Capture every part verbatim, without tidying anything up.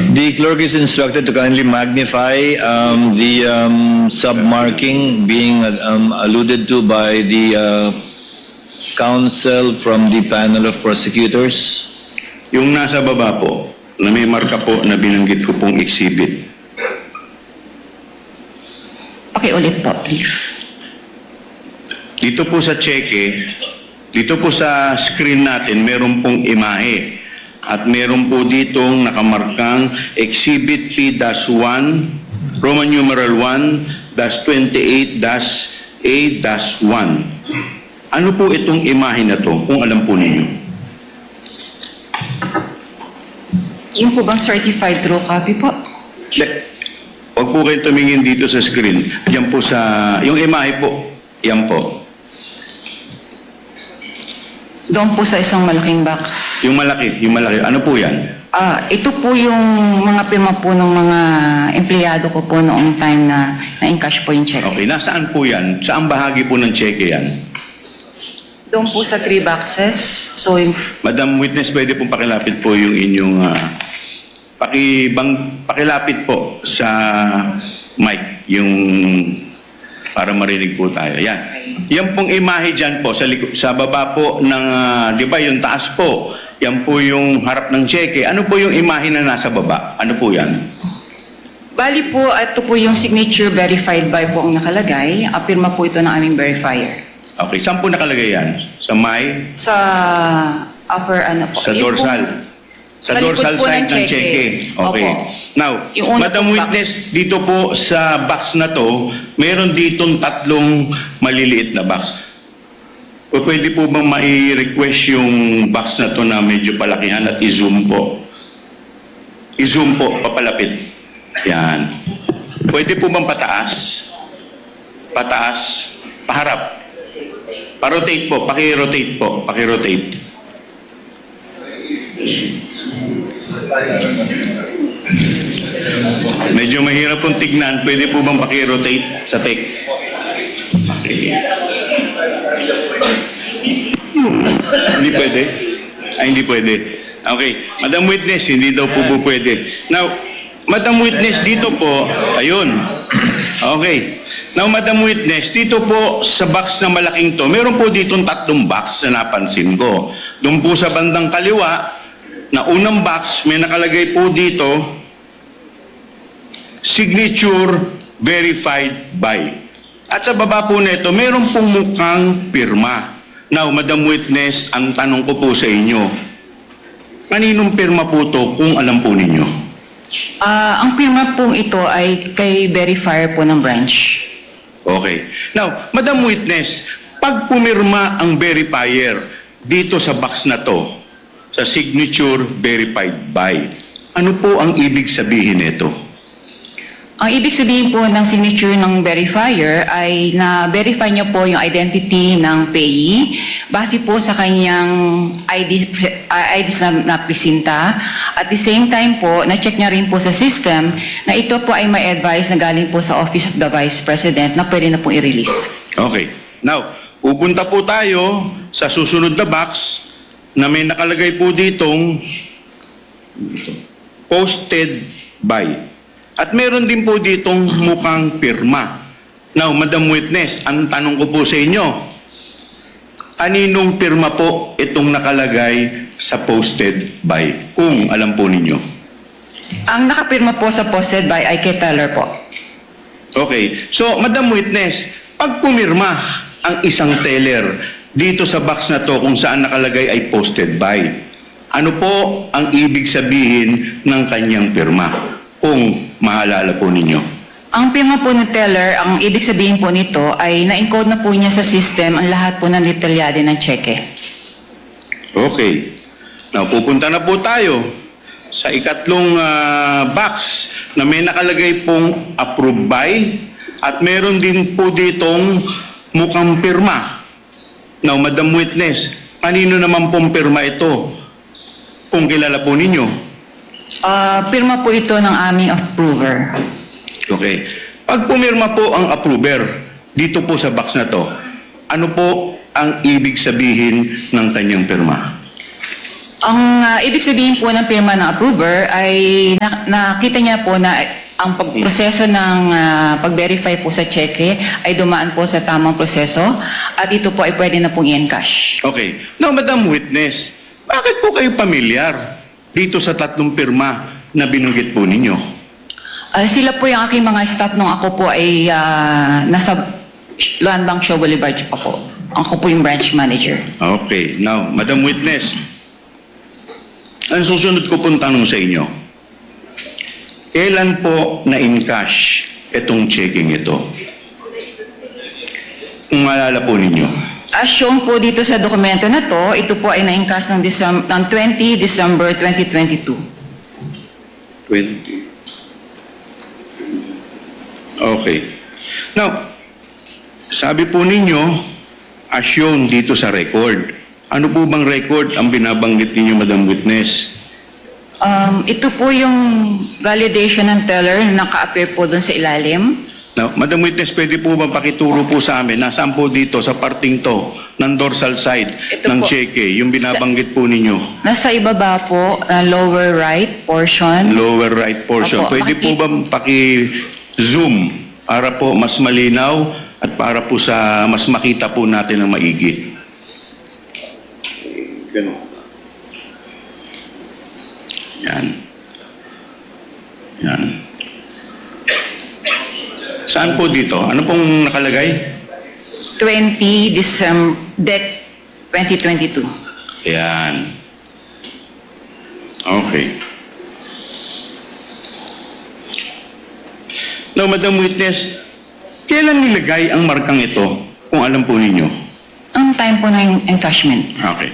The clerk is instructed to kindly magnify um, the um, submarking being um, alluded to by the uh, counsel from the panel of prosecutors. Yung nasa baba po, na may marka po na binanggit ko pong exhibit. Pakiulit po, please. Dito po sa cheque, dito po sa screen natin, meron pong imahe. At meron po ditong nakamarkang Exhibit P one, Roman numeral one, twenty-eight A one. Ano po itong imahe na to, kung alam po ninyo? Yung po bang certified true copy po? Le- Huwag po kayo tumingin dito sa screen. Diyan po sa, yung imahe po, yan po. Doon po sa isang malaking box. Yung malaki, yung malaki. Ano po yan? Ah, ito po yung mga pirma po ng mga empleyado ko po noong time na na-encash po yung check. Okay, nasaan po yan? Saan bahagi po ng cheque yan? Doon po sa three boxes. So, yung, Madam Witness, pwede pong pakilapit po yung inyong... Uh, pakibang, pakilapit po sa mic, yung... para marinig po tayo. Yan. Yan pong imahe dyan po, sa, liko, sa baba po ng... Uh, di ba, yung taas po, yan po yung harap ng cheque. Ano po yung imahe na nasa baba? Ano po yan? bali po, ito po yung signature verified by po ang nakalagay. Apirma po ito ng aming verifier. Okay, saan po nakalagay yan? Sa may? Sa upper ano po. Sa Yung dorsal? po- Sa, sa dorsal likod po side ng ng cheque. cheque. Okay. Opo. Now, Yung una Madam pong Witness, dito po sa box na to, meron ditong tatlong maliliit na box. O pwede po bang mai-request yung box na to na medyo palakihan at i-zoom po? I-zoom po, papalapit. Yan. Pwede po bang pataas? Pataas, paharap. Pa-rotate po, paki-rotate po, paki-rotate. Medyo mahirap pong tignan. Pwede po bang paki-rotate sa tech? Okay. Hindi pwede? Ay, hindi pwede. Okay. Madam Witness, hindi daw po po pwede. Now, Madam Witness, dito po, ayun. Okay. Now, Madam Witness, dito po sa box na malaking to, meron po ditong tatlong box na napansin ko. Doon po sa bandang kaliwa, na unang box, may nakalagay po dito, signature verified by. At sa baba po nito, meron pong mukhang pirma. Now, Madam Witness, ang tanong ko po sa inyo, kaninong pirma po to kung alam po ninyo? Ah, ang pirma pong ito ay kay verifier po ng branch. Okay. Now, Madam Witness, pag pumirma ang verifier dito sa box na to, sa signature verified by, ano po ang ibig sabihin nito? Ang ibig sabihin po ng signature ng verifier ay na-verify niya po yung identity ng payee base po sa kanyang I D, uh, I Ds na napresinta. At the same time po, na-check niya rin po sa system na ito po ay may advice na galing po sa Office of the Vice President na pwede na pong i-release. Okay. Now, pupunta po tayo sa susunod na box na may nakalagay po ditong posted by. At meron din po ditong mukhang pirma. Now, Madam Witness, ang tanong ko po sa inyo, kaninong pirma po itong nakalagay sa posted by? Kung alam po ninyo. Ang nakapirma po sa posted by ay kay teller po. Okay. So, Madam Witness, pag pumirma ang isang teller dito sa box na to kung saan nakalagay ay posted by, ano po ang ibig sabihin ng kanyang pirma? Kung maalala po ninyo. Ang pirma po ng teller, ang ibig sabihin po nito ay na-encode na po niya sa system ang lahat po ng detalyado ng cheque. Okay. Now, pupunta na po tayo sa ikatlong uh, box na may nakalagay pong approved by at meron din po ditong mukhang pirma. Now, Madam Witness, kanino naman pong pirma ito? Kung kilala po ninyo. Ah, pirma po ito ng aming approver. Okay. Pag pumirma po ang approver dito po sa box na to, ano po ang ibig sabihin ng kanyang pirma? Ang ah, ibig sabihin po ng pirma ng approver ay na- nakita niya po na ang pagproseso ng ah, pag-verify po sa cheque ay dumaan po sa tamang proseso at ito po ay pwede na pong i-encash. Okay. Now, Madam Witness, bakit po kayo pamilyar dito sa tatlong pirma na binanggit po ninyo? Ah, sila po yung aking mga staff nung ako po ay ah, nasa Luan Bang Show Boulevard pa po. Ako po yung branch manager. Okay. Now, Madam Witness, ang susunod ko pong tanong sa inyo, kailan po na-encash itong checking ito? Kung maalala po ninyo. As shown po dito sa dokumento na to, ito po ay na-encash ng, Decem- ng twenty December twenty twenty-two. twenty. Okay. Now, sabi po ninyo, as shown dito sa record, ano po bang record ang binabanggit ninyo, Madam Witness? Um, ito po yung validation ng teller na naka-appear po doon sa ilalim. Now, Madam Witness, pwede po ba pakituro po sa amin, nasaan po dito sa parting to, ng dorsal side Ito ng po. cheque, yung binabanggit po ninyo? Nasa ibaba po, uh, lower right portion. Lower right portion. Opo, Pwede po maki- ba paki-zoom para po mas malinaw at para po sa mas makita po natin ang maigi? Ganun. Yan. Yan. Saan po dito? Ano pong nakalagay? twenty December twenty twenty-two. Yan. Okay. Now, Madam Witness, kailan nilagay ang markang ito kung alam po ninyo? Ang time po ng encashment. Okay.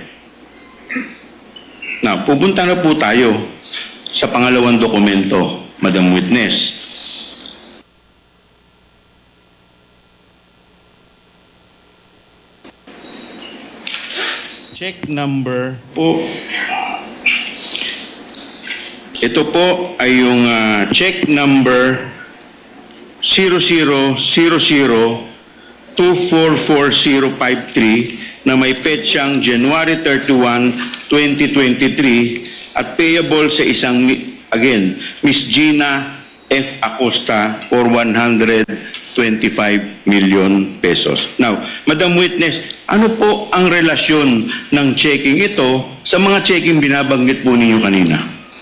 Now, pupunta na po tayo sa pangalawang dokumento, Madam Witness. Check number po. Ito po ay yung ah, check number zero zero zero zero two four four zero five three na may petsang January thirty-one, twenty twenty-three at payable sa isang, mi- again, Miss Gina F. Acosta for one hundred twenty-five million pesos. Now, Madam Witness, ano po ang relasyon ng checking ito sa mga checking binabanggit po ninyo kanina?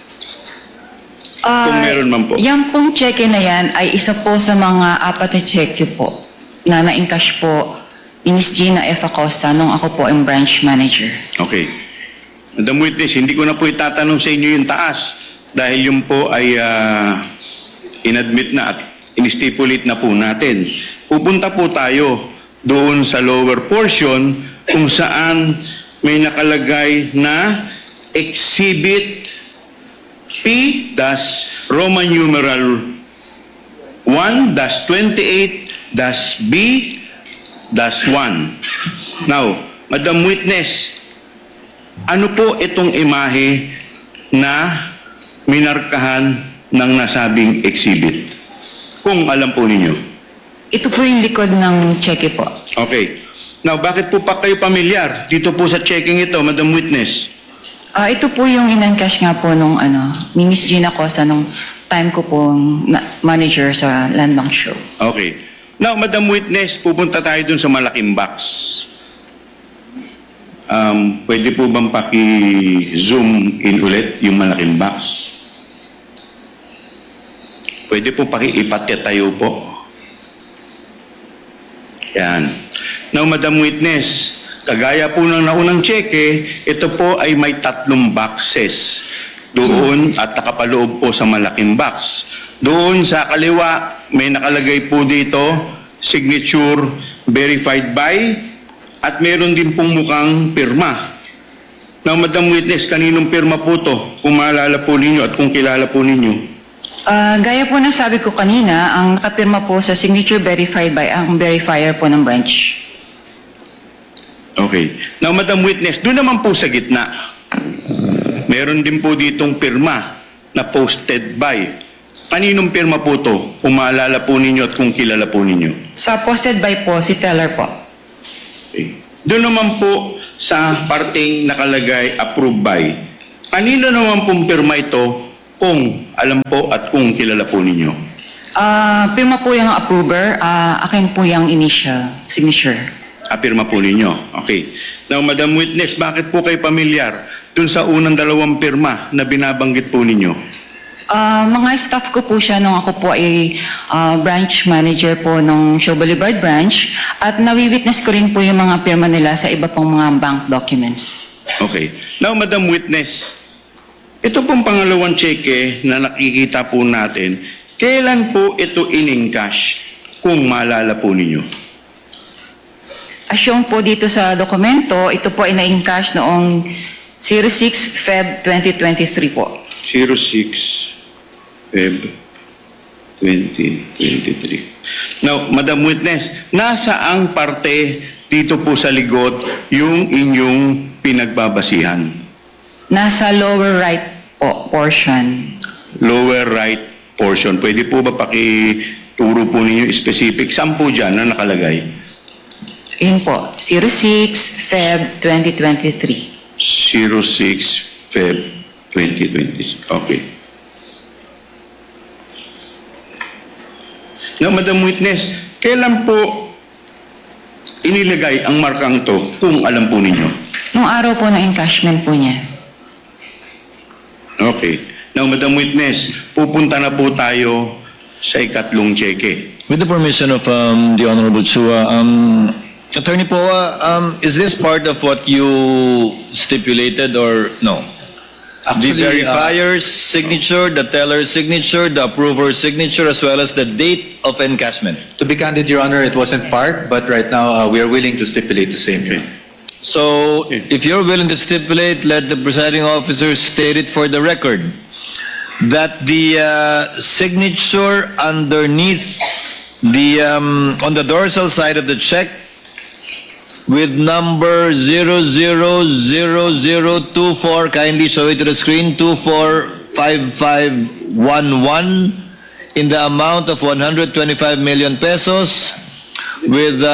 Kung Ah, meron man po. Yan pong cheque na yan ay isa po sa mga apat na cheque po na na-encash po ni Miss Gina F. Acosta nung ako po ang branch manager. Okay. Madam Witness, hindi ko na po itatanong sa inyo yung taas dahil yung po ay ah, inadmit na at in-stipulate na po natin. Pupunta po tayo doon sa lower portion kung saan may nakalagay na Exhibit P dash Roman numeral one dash twenty-eight dash B dash one. Now, Madam Witness, ano po itong imahe na minarkahan ng nasabing exhibit? Kung alam po ninyo. Ito po yung likod ng cheque po. Okay. Now, bakit po pa kayo pamilyar dito po sa checking ito, Madam Witness? Ah, ito po yung in-encash nga po nung ano, ni Miss Gina Acosta nung time ko pong na- manager sa Land Bank Show. Okay. Now, Madam Witness, pupunta tayo dun sa malaking box. Um, pwede po bang paki-zoom in ulit yung malaking box? Pwede po paki-ipatya-tayo po. Yan. Now, Madam Witness, kagaya po ng naunang cheque, ito po ay may tatlong boxes doon at nakapaloob po sa malaking box. Doon sa kaliwa, may nakalagay po dito, signature verified by, at meron din pong mukhang pirma. Now, Madam Witness, kaninong pirma po to? Kung maalala po ninyo at kung kilala po ninyo. Ah, gaya po ng sabi ko kanina, ang nakapirma po sa signature verified by ang verifier po ng branch. Okay. Now, Madam Witness, doon naman po sa gitna, meron din po ditong pirma na posted by. Kaninong pirma po to? Kung maalala po ninyo at kung kilala po ninyo. Sa posted by po, si teller po. Okay. Doon naman po sa parting nakalagay approved by. Kanino naman pong pirma ito kung alam po at kung kilala po ninyo? Ah, pirma po yung approver, ah, akin po yung initial signature. Apirma po ninyo. Okay. Now, Madam Witness, bakit po kayo pamilyar dun sa unang dalawang pirma na binabanggit po ninyo? Ah, mga staff ko po siya nung ako po ay ah, branch manager po ng Shaw Boulevard branch at nawi-witness ko rin po yung mga pirma nila sa iba pong mga bank documents. Okay. Now, Madam Witness, ito pong pangalawang cheque na nakikita po natin, kailan po ito in-encash kung maalala po ninyo? As shown po dito sa dokumento, ito po ay na-encash noong zero six February twenty twenty-three po. zero six February twenty twenty-three. Now, Madam Witness, nasa ang parte dito po sa ligot yung inyong pinagbabasihan? Nasa lower right po portion. Lower right portion. Pwede po ba pakituro po ninyo specific? Saan po dyan na nakalagay? Yun po, zero six February twenty twenty-three. zero six February twenty twenty. Okay. Now, Madam Witness, kailan po inilagay ang markang to kung alam po ninyo? Nung araw po ng encashment po niya. Okay. Now, Madam Witness, pupunta na po tayo sa ikatlong cheque. With the permission of um, the Honorable Chua, um, Attorney Poa, um, is this part of what you stipulated or no? Actually, the uh, verifier's signature, the teller's signature, the approver's signature, as well as the date of encashment. To be candid, Your Honor, it wasn't part, but right now uh, we are willing to stipulate the same. Okay. So, if you're willing to stipulate, let the presiding officer state it for the record that the uh, signature underneath the um, on the dorsal side of the check with number zero zero zero zero two four, kindly show it to the screen, two four five five one one, in the amount of one hundred twenty-five million pesos, with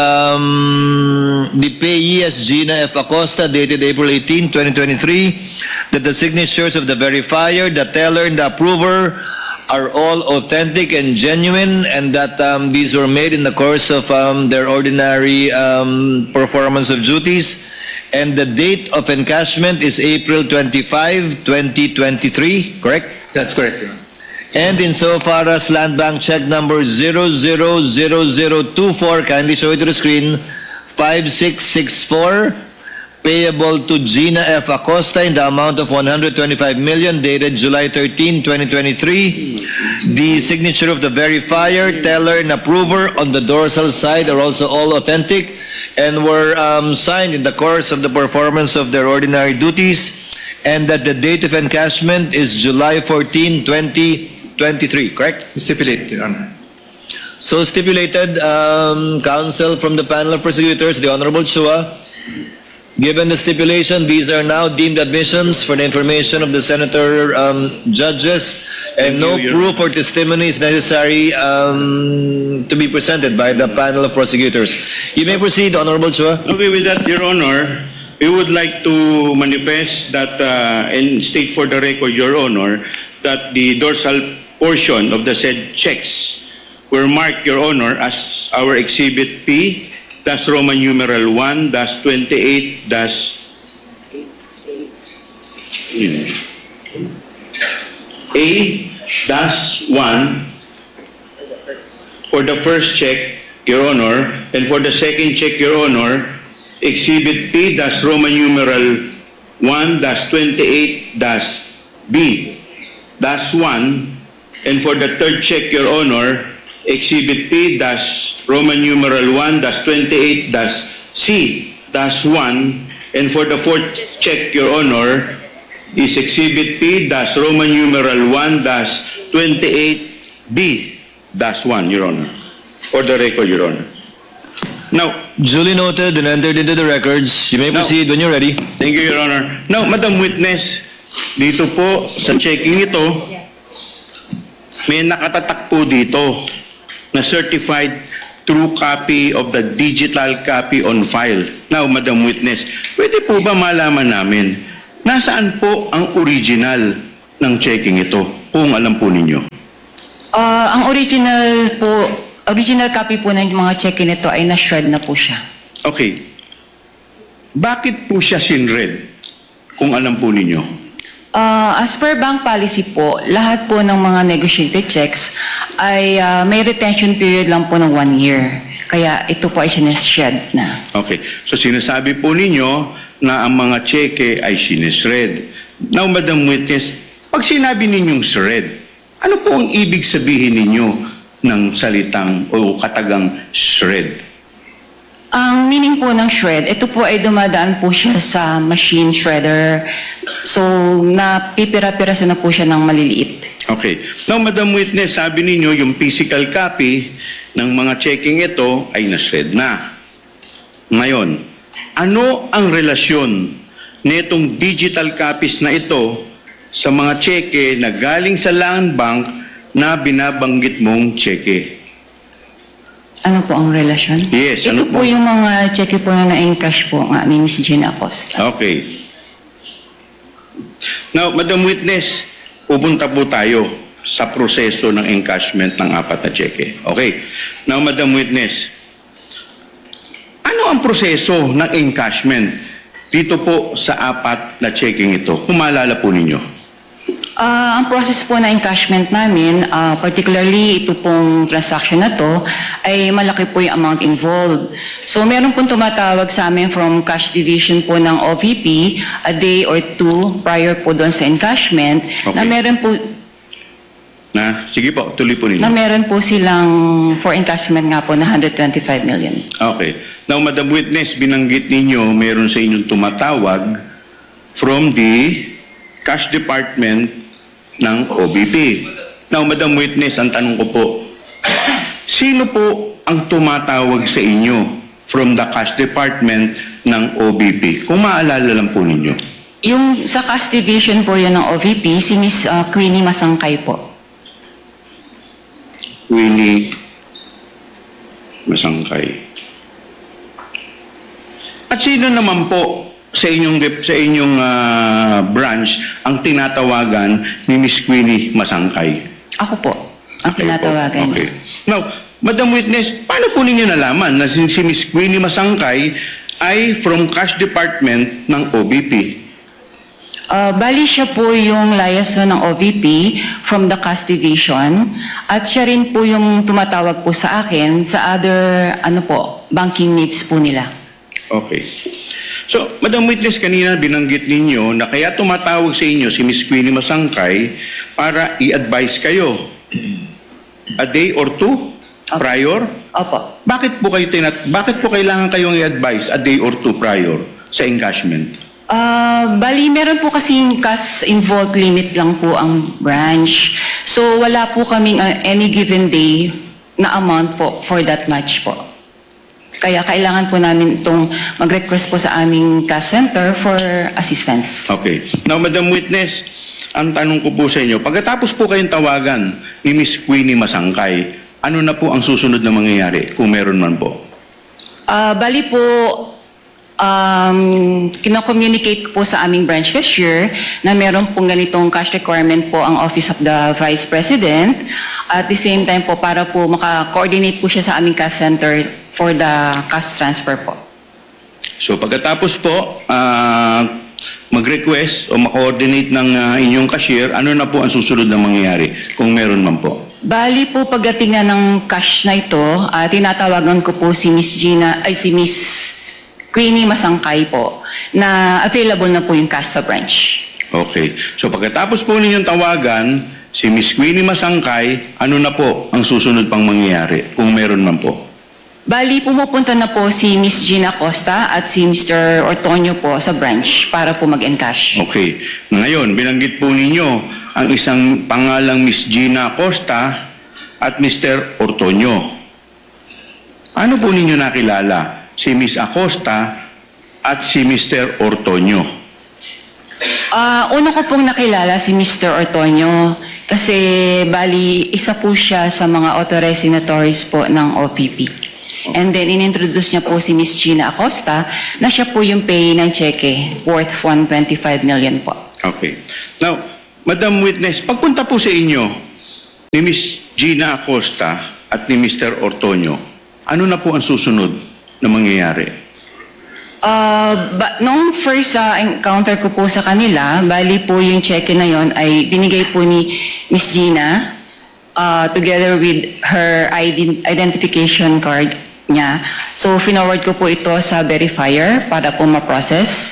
um, the payee as Gina F. Acosta, dated April eighteenth, twenty twenty-three, that the signatures of the verifier, the teller, and the approver are all authentic and genuine, and that um, these were made in the course of um, their ordinary um, performance of duties. And the date of encashment is April twenty-fifth, twenty twenty-three, correct? That's correct, Your Honor. And insofar as Land Bank check number zero zero zero zero two four, kindly show it to the screen, five six six four, payable to Gina F. Acosta in the amount of one hundred twenty-five million, dated July thirteenth, twenty twenty-three. The signature of the verifier, teller, and approver on the dorsal side are also all authentic and were um, signed in the course of the performance of their ordinary duties, and that the date of encashment is July fourteenth, twenty twenty-three, correct? Stipulate, Your Honor. So stipulated, um, counsel from the panel of prosecutors, the Honorable Chua, given the stipulation, these are now deemed admissions for the information of the senator um, judges, and no Thank you, Your proof or testimony is necessary um, to be presented by the panel of prosecutors. You may proceed, Honorable Chua. Okay, with that, Your Honor, we would like to manifest that uh, and state for the record, Your Honor, that the dorsal portion of the said checks were marked, Your Honor, as our Exhibit P, dash Roman numeral one, dash twenty-eight, dash A, dash one, for the first check, Your Honor, and for the second check, Your Honor, Exhibit P, dash Roman numeral one, dash twenty-eight, dash B, dash one, and for the third check, Your Honor, Exhibit P dash Roman numeral one dash twenty-eight dash C dash one, and for the fourth check, Your Honor, is Exhibit P dash Roman numeral one dash twenty-eight D dash one, Your Honor. For the record, Your Honor. Now, Duly noted and entered into the records. You may No. proceed when you're ready. thank you, Your Honor. Now, Madam Witness, dito po sa checking ito, may nakatatak po dito na certified true copy of the digital copy on file. Now, Madam Witness, pwede po ba malaman namin Nasaan po ang original ng checking ito, kung alam po ninyo? Ah, ang original po, original copy po ng mga check nito ay na-shred na po siya. Okay. Bakit po siya sinred, kung alam po ninyo? Ah, as per bank policy po, lahat po ng mga negotiated checks ay ah, may retention period lang po ng one year. Kaya ito po ay sineshed na. Okay. So sinasabi po ninyo na ang mga cheque ay sinesred. Now, Madam Witness, pag sinabi ninyong shred, ano po ang ibig sabihin ninyo ng salitang o katagang shred? Ang meaning po ng shred, ito po ay dumadaan po siya sa machine shredder. So, napipira-piraso na po siya ng maliliit. Okay. Now, Madam Witness, sabi ninyo yung physical copy ng mga checking ito ay na-shred na. Ngayon, ano ang relasyon nitong digital copies na ito sa mga cheque na galing sa land bank na binabanggit mong cheque? Ano po ang relasyon? Yes, Ito ano po po? yung mga cheque po na na-encash po nga ni Miss Gina Acosta. Okay. Now, Madam Witness, pupunta po tayo sa proseso ng encashment ng apat na cheque. Okay. Now, Madam Witness, ano ang proseso ng encashment dito po sa apat na checking ito? Kung maalala po ninyo. Ah, ang process po na encashment namin, ah, particularly ito pong transaction na to, ay malaki po yung amount involved. So meron pong tumatawag sa amin from cash division po ng O V P a day or two prior po doon sa encashment na Okay. meron po Na, sige po, tuloy po ninyo. na meron po silang for encashment nga po na one hundred twenty-five million. Okay. Now, Madam Witness, binanggit ninyo, meron sa inyong tumatawag from the cash department ng O B P. Now, Madam Witness, ang tanong ko po, sino po ang tumatawag sa inyo from the cash department ng O B P? Kung maalala lang po ninyo. Yung sa cash division po yun ng O V P, si Miss ah, Queenie Masangkay po. Winnie Masangkay. At sino naman po sa inyong dep- sa inyong ah, branch ang tinatawagan ni Miss Queenie Masangkay? Ako po, ang Kayo po. tinatawagan. Okay. Now, Madam Witness, paano po ninyo nalaman na si, si Miss Queenie Masangkay ay from cash department ng O B P? Uh, bali siya po yung liaison ng O V P from the cash division at siya rin po yung tumatawag po sa akin sa other ano po, banking needs po nila. Okay. So, Madam Witness, kanina binanggit ninyo na kaya tumatawag sa inyo si Miss Queenie Masangkay para i-advise kayo a day or two prior? Opo. Bakit po kayo tinat bakit po kailangan kayong i-advise a day or two prior sa encashment? Uh, bali, meron po kasing cash involved limit lang po ang branch. So, wala po kaming uh, any given day na amount po for that much po. Kaya kailangan po namin itong mag-request po sa aming cash center for assistance. Okay. Now, Madam Witness, ang tanong ko po sa inyo, pagkatapos po kayong tawagan ni Miss Queenie Masangkay, ano na po ang susunod na mangyayari kung meron man po? Ah, bali po, um, kino-communicate ko po sa aming branch cashier na meron pong ganitong cash requirement po ang Office of the Vice President. At the same time po, para po maka-coordinate po siya sa aming cash center for the cash transfer po. So pagkatapos po, ah, mag-request o ma-coordinate ng ah, inyong cashier, ano na po ang susunod na mangyayari kung meron man po? Bali po, pagdating na ng cash na ito, ah, tinatawagan ko po si Miss Gina, ay si Miss Queenie Masangkay po, na available na po yung cash sa branch. Okay. So pagkatapos po ninyong tawagan, si Miss Queenie Masangkay, ano na po ang susunod pang mangyayari kung meron man po? Bali, pumupunta na po si Miss Gina Acosta at si Mister Ortonio po sa branch para po mag-encash. Okay. Ngayon, binanggit po ninyo ang isang pangalang Miss Gina Acosta at Mister Ortonio. Ano po ninyo nakilala? Si Miss Acosta at si Mister Ortonio. Ah, una ko pong nakilala si Mister Ortonio kasi bali isa po siya sa mga authorized signatories po ng O V P. And then inintroduce niya po si Miss Gina Acosta na siya po yung pay ng cheque worth one hundred twenty-five million po. Okay. Now, Madam Witness, pagpunta po sa inyo ni Miss Gina Acosta at ni Mister Ortonio, ano na po ang susunod na mangyayari? Uh, ba, nung first uh, encounter ko po sa kanila, bali po yung cheque na yon ay binigay po ni Miss Gina uh, together with her ident- identification card niya. So, finoward ko po ito sa verifier para po ma-process.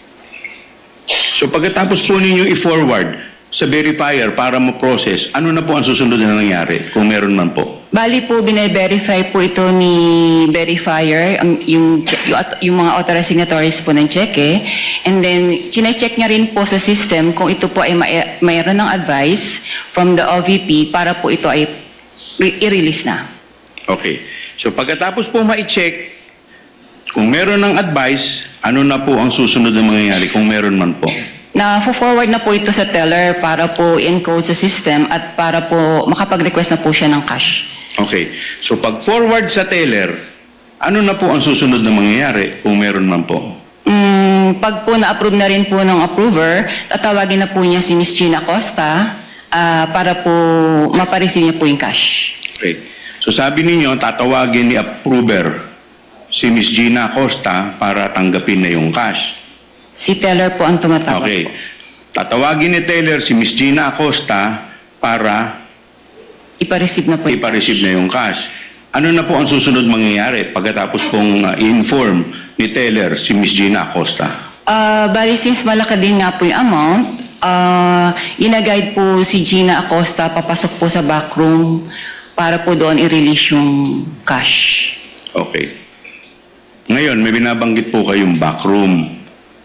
So pagkatapos po ninyo i-forward sa verifier para ma-process, ano na po ang susunod na nangyari kung meron man po? Bali po, bine-verify po ito ni verifier, ang, yung, yung, yung mga authorized signatories po ng cheque. And then, chinecheck niya rin po sa system kung ito po ay may, mayroon ng advice from the O V P para po ito ay re- i-release na. Okay. So pagkatapos po ma-check, kung meron ng advice, ano na po ang susunod na mangyayari kung meron man po? Na forward na po ito sa teller para po encode sa system at para po makapag-request na po siya ng cash. Okay. So pag forward sa teller, ano na po ang susunod na mangyayari kung meron man po? Mm, pag po na-approve na rin po ng approver, tatawagin na po niya si Miss Gina Costa ah, para po mapareceive niya po yung cash. Okay. So sabi ninyo, tatawagin ni approver si Miss Gina Acosta para tanggapin na yung cash. Si teller po ang tumatawag Okay. po. Tatawagin ni teller si Miss Gina Acosta para Ipa-receive na po yung ipa-receive na yung cash. Ano na po ang susunod mangyayari pagkatapos pong uh, inform ni teller si Miss Gina Acosta? Ah, bali, since malaki din nga po yung amount, ah, ina-guide po si Gina Acosta papasok po sa backroom para po doon i-release yung cash. Okay. Ngayon, may binabanggit po kayong backroom.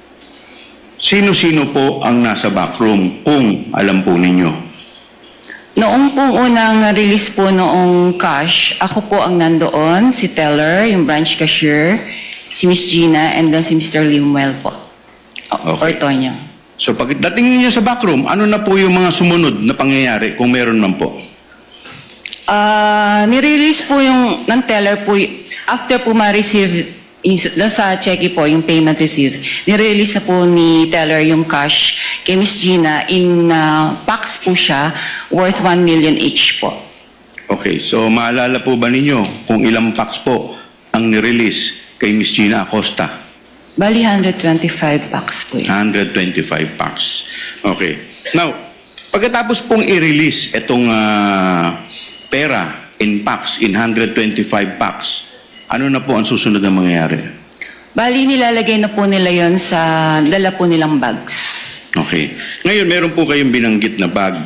Sino-sino po ang nasa backroom kung alam po ninyo? Noong pong unang release po noong cash, ako po ang nandoon, si teller, yung branch cashier, si Miss Gina, and then si Mister Limuel po. O- Okay. Ortonio. So pagdating niyo sa backroom, ano na po yung mga sumunod na pangyayari kung meron man po? Ah, nirelease po yung ng teller po, y- after po ma-receive, is- doon sa cheque po, yung payment received, nirelease na po ni teller yung cash kay Miss Gina in uh, packs po siya, worth one million each po. Okay, so maalala po ba ninyo kung ilang packs po ang nirelease kay Miss Gina Acosta? Bali, one hundred twenty-five packs po yun. one hundred twenty-five packs. Okay. Now, pagkatapos pong i-release itong ah, pera in packs, in one hundred twenty-five packs, ano na po ang susunod na mangyayari? Bali, nilalagay na po nila yon sa dala po nilang bags. Okay. Ngayon, meron po kayong binanggit na bag.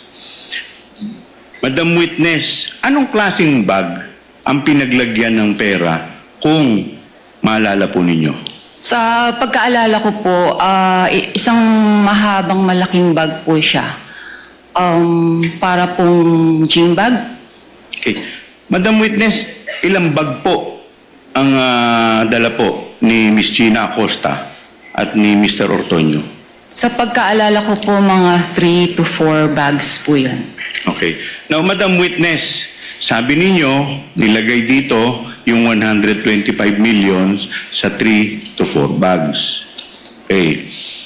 Madam Witness, anong klaseng bag ang pinaglagyan ng pera kung maalala po ninyo? Sa pagkaalala ko po, ah, i- isang mahabang malaking bag po siya. Um, para pong gym bag. Okay. Madam Witness, ilang bag po ang ah, dala po ni Miss Gina Acosta at ni Mister Ortonio? Sa pagkaalala ko po, mga three to four bags po yun. Okay. Now, Madam Witness, sabi ninyo, nilagay dito yung one hundred twenty-five million sa three to four bags. Okay.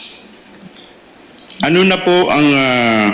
Ano na po ang ah,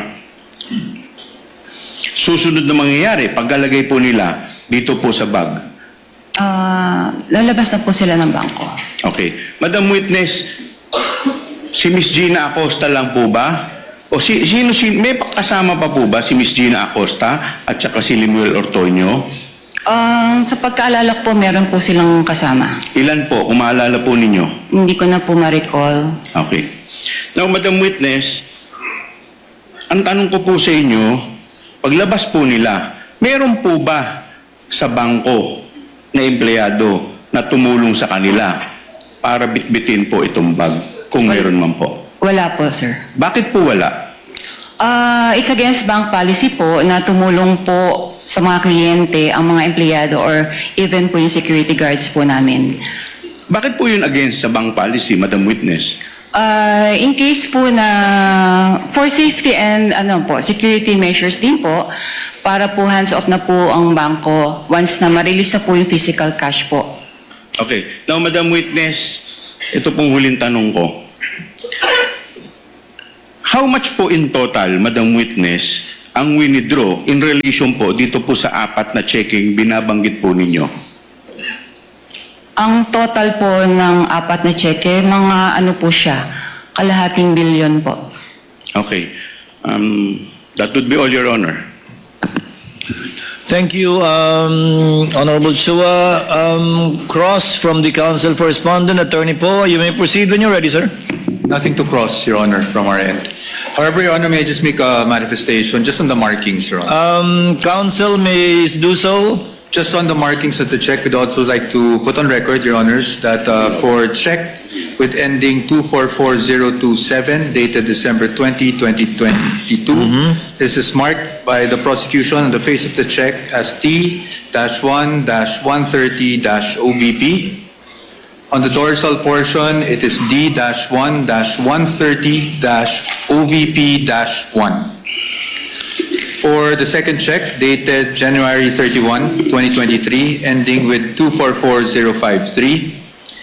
susunod na mangyayari pagkalagay po nila dito po sa bag? Ah, lalabas na po sila ng bangko. Okay. Madam Witness, si Miss Gina Acosta lang po ba? O si, sino, si, may kasama pa po ba si Miss Gina Acosta at saka si Limuel Ortonio? Ah, sa pagkaalala ko po, meron po silang kasama. Ilan po, kung maalala po ninyo? Hindi ko na po ma-recall. Okay. Now, Madam Witness, ang tanong ko po sa inyo, paglabas po nila, meron po ba sa bangko na empleyado na tumulong sa kanila para bitbitin po itong bag kung meron man po? Wala po, sir. Bakit po wala? Ah, it's against bank policy po na tumulong po sa mga kliyente, ang mga empleyado or even po yung security guards po namin. Bakit po yun against sa bank policy, Madam Witness? Uh, in case po na for safety and ano po, security measures din po, para po hands off na po ang bangko once na ma-release na po yung physical cash po. Okay. Now, Madam Witness, ito pong huling tanong ko. How much po in total, Madam Witness, ang winidraw in relation po dito po sa apat na checking binabanggit po ninyo? Ang total po ng apat na cheque, mga ano po siya, kalahating bilyon po. Okay. Um, that would be all, Your Honor. Thank you, um, Honorable Chua. Um, cross from the council for respondent, Attorney Poe. You may proceed when you're ready, sir. Nothing to cross, Your Honor, from our end. However, Your Honor, may I just make a manifestation just on the markings, Your Honor? Um, council may do so. Just on the markings of the check, we'd also like to put on record, Your Honors, that uh, for check with ending two four four zero two seven dated December twentieth, twenty twenty-two, this is marked by the prosecution on the face of the check as T one one thirty O B P. On the dorsal portion, it is D one one thirty O V P one. For the second check dated January thirty-first, twenty twenty-three, ending with two four four zero five three.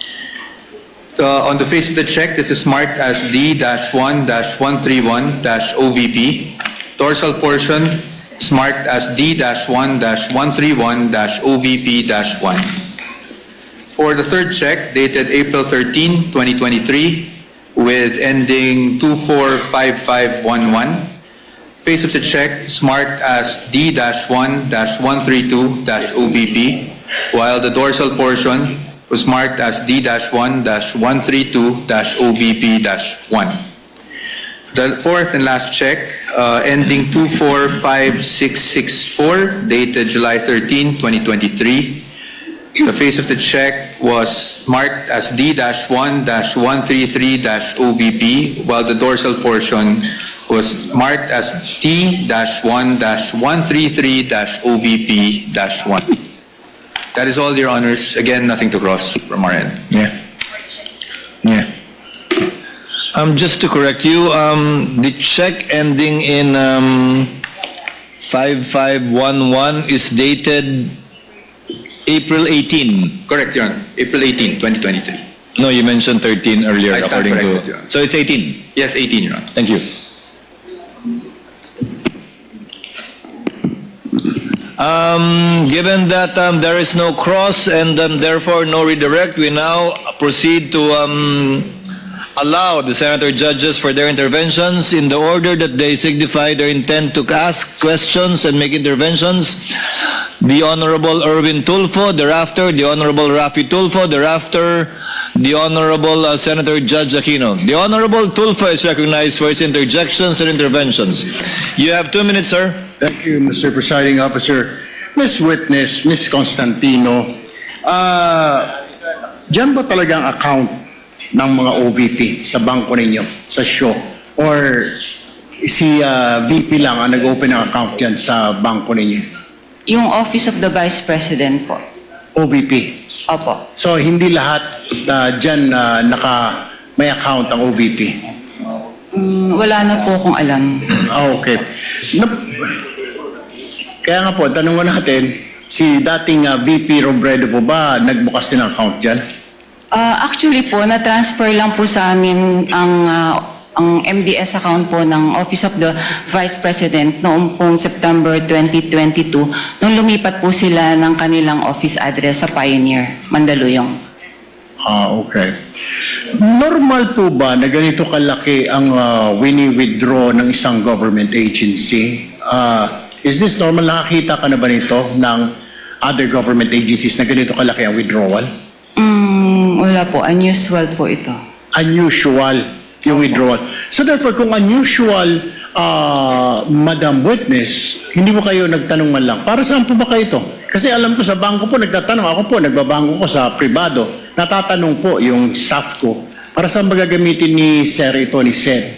Uh, on the face of the check, this is marked as D one one three one O V P. Dorsal portion is marked as D one one three one O V P one. For the third check dated April thirteenth, twenty twenty-three, with ending two four five five one one. Face of the check is marked as D one one three two O B P, while the dorsal portion was marked as D one one three two O B P one. The fourth and last check, uh, ending two four five six six four, dated July thirteenth, twenty twenty-three. The face of the check was marked as D one one three three O B P, while the dorsal portion was marked as T one one three three O B P one. That is all, Your Honors. Again, nothing to cross from our end. Yeah. Yeah. Um, just to correct you, um, the check ending in um, five five one one is dated April eighteenth. Correct, Your Honor. April eighteenth, twenty twenty-three. No, you mentioned thirteen earlier, I stand according corrected, to. Your Honor. So it's eighteen. Yes, eighteen, Your Honor. Thank you. Um, given that um, there is no cross and um, therefore no redirect, we now proceed to um, allow the senator judges for their interventions in the order that they signify their intent to ask questions and make interventions. The Honorable Erwin Tulfo, thereafter the Honorable Rafi Tulfo, thereafter the Honorable uh, Senator Judge Aquino. The Honorable Tulfo is recognized for his interjections and interventions. You have two minutes, sir. Thank you, Mister Presiding Officer. Miss Witness, Miss Constantino, ah, dyan ba talagang account ng mga O V P sa bangko ninyo, sa show? Or si ah, V P lang ang nag-open ng account dyan sa bangko ninyo? Yung Office of the Vice President po. O V P. Opo. So, hindi lahat ah, dyan ah, naka may account ang O V P? Mm, wala na po akong alam. Ah, okay. Nap- Kaya nga po, tanong mo natin, si dating ah, V P Robredo po ba nagbukas din ng account dyan? Ah, actually po, na-transfer lang po sa amin ang ah, ang M D S account po ng Office of the Vice President noong pong September twenty twenty-two nung lumipat po sila ng kanilang office address sa Pioneer, Mandaluyong. Ah, okay. Normal po ba na ganito kalaki ang uh, wini-withdraw ng isang government agency? Uh, is this normal? Nakakita ka na ba nito ng other government agencies na ganito kalaki ang withdrawal? Mm, wala po. Unusual po ito. Unusual yung withdrawal. So therefore, kung unusual, uh, Madam Witness, hindi mo kayo nagtanong man lang, para saan po ba kayo ito? Kasi alam ko sa bangko po, nagtatanong. Ako po, nagbabangko ko sa privado. Natatanong po yung staff ko, para saan ba gagamitin ni Sir ito, ni Sir?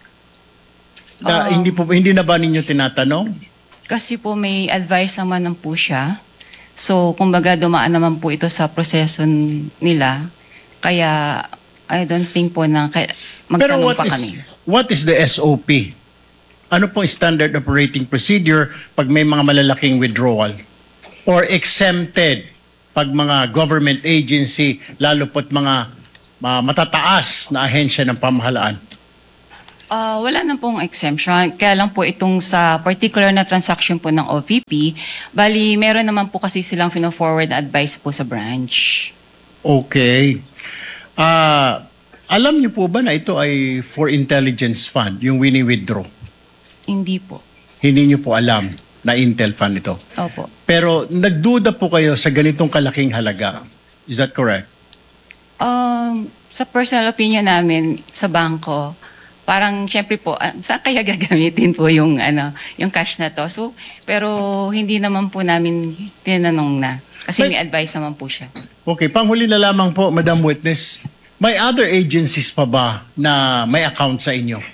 Na, Ah. hindi, po, hindi na ba ninyo tinatanong? Kasi po may advice naman ng po siya. So, kumbaga dumaan naman po ito sa proseso nila. Kaya I don't think po na kay- Pero magtanong what pa is, kami. what is the S O P? Ano pong standard operating procedure pag may mga malalaking withdrawal? Or exempted pag mga government agency, lalo po't mga mga matataas na ahensya ng pamahalaan? Ah, wala na pong exemption. Kaya lang po itong sa particular na transaction po ng O V P, bali meron naman po kasi silang fino-forward na advice po sa branch. Okay. Ah, alam niyo po ba na ito ay for intelligence fund, yung wini-withdraw? Hindi po. Hindi niyo po alam na Intel fund ito. Opo. Pero nagduda po kayo sa ganitong kalaking halaga. Is that correct? Um, sa personal opinion namin sa bangko, parang syempre po, ah, saan kaya gagamitin po yung ano, yung cash na to? So, pero hindi naman po namin tinanong na. Kasi may advice naman po siya. Okay, panghuli na lamang po, Madam Witness. May other agencies pa ba na may account sa inyo?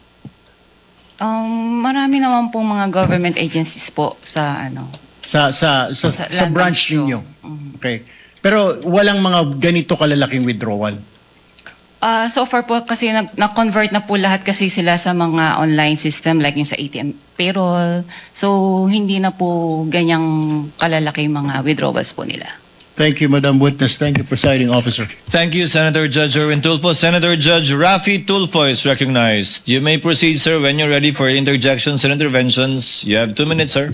Um, marami naman pong mga government agencies po sa ano. Sa sa sa, Sa sa Land branch Bank ninyo? Mhm. Okay. Pero walang mga ganito kalalaking withdrawal? Ah, so far po kasi nag- na-convert na po lahat kasi sila sa mga online system like yung sa A T M payroll. So hindi na po ganyang kalalaki mga withdrawals po nila. Thank you, Madam Witness. Thank you, Presiding Officer. Thank you, Senator Judge Erwin Tulfo. Senator Judge Rafi Tulfo is recognized. You may proceed, sir, when you're ready for interjections and interventions. You have two minutes, sir.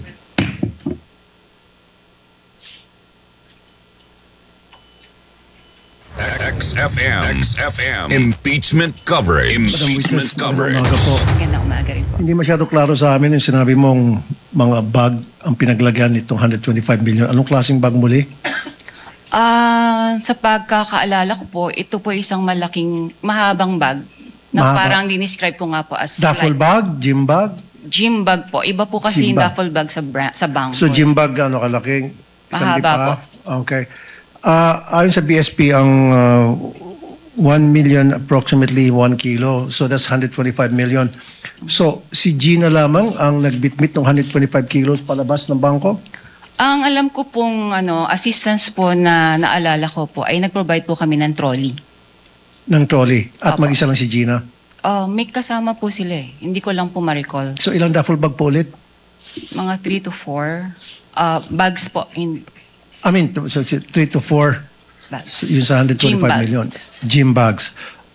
X F M. X F M. Impeachment coverage. Impeachment coverage. Umaga po. Magandang umaga rin po. Hindi masyado klaro sa amin yung sinabi mong mga bag ang pinaglagyan nitong one hundred twenty-five million. Anong klaseng bag muli? Ah, sa pagkakaalala ko po, ito po isang malaking mahabang bag na Mahaba? parang dinescribe ko nga po as Duffel like bag? Gym bag? gym bag po. Iba po kasi Gym yung bag. duffel bag sa bra- sa bangko. So gym bag ano kalaking? Isang Mahaba lipa? Okay. Ah, ayon sa B S P, ang uh, one million approximately one kilo. So that's one hundred twenty-five million. So si Gina lamang ang nagbitbit ng one hundred twenty-five kilos palabas ng bangko? Ang alam ko pong ano, assistance po na naalala ko po ay nag-provide po kami ng trolley. Ng trolley. At Opo. mag-isa lang si Gina. Uh, may kasama po sila eh. Hindi ko lang po ma-recall. So ilang duffel bag po ulit? Mga three to four uh, bags po. In, I mean, so three to four. bags. Yun sa one hundred Gym twenty-five bags. million. Gym bags.